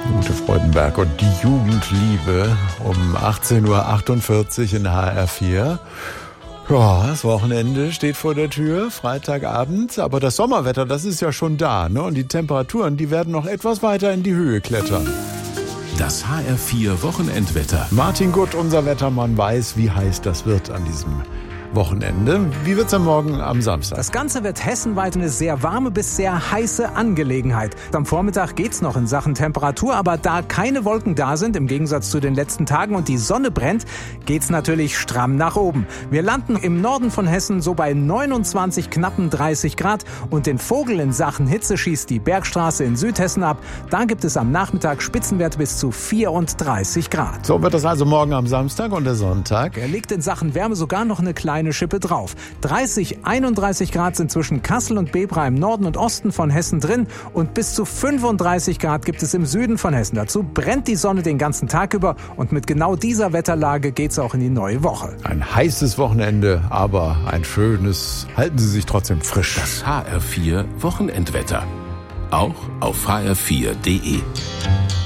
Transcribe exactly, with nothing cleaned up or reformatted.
Ute Freudenberg und die Jugendliebe um achtzehn Uhr achtundvierzig in H R vier. Ja, das Wochenende steht vor der Tür, Freitagabend, aber das Sommerwetter, das ist ja schon da, ne? Und die Temperaturen, die werden noch etwas weiter in die Höhe klettern. Das H R vier Wochenendwetter. Martin Gutt, unser Wettermann, weiß, wie heiß das wird an diesem Wochenende. Wie wird's am Morgen am Samstag? Das Ganze wird hessenweit eine sehr warme bis sehr heiße Angelegenheit. Am Vormittag geht's noch in Sachen Temperatur, aber da keine Wolken da sind, im Gegensatz zu den letzten Tagen, und die Sonne brennt, geht's natürlich stramm nach oben. Wir landen im Norden von Hessen so bei neunundzwanzig, knappen dreißig Grad, und den Vogel in Sachen Hitze schießt die Bergstraße in Südhessen ab. Da gibt es am Nachmittag Spitzenwerte bis zu vierunddreißig Grad. So wird das also morgen am Samstag und der Sonntag. Er legt in Sachen Wärme sogar noch eine kleine eine Schippe drauf. dreißig, einunddreißig Grad sind zwischen Kassel und Bebra im Norden und Osten von Hessen drin, und bis zu fünfunddreißig Grad gibt es im Süden von Hessen. Dazu brennt die Sonne den ganzen Tag über, und mit genau dieser Wetterlage geht's auch in die neue Woche. Ein heißes Wochenende, aber ein schönes. Halten Sie sich trotzdem frisch. Das H R vier Wochenendwetter. Auch auf h r vier punkt d e.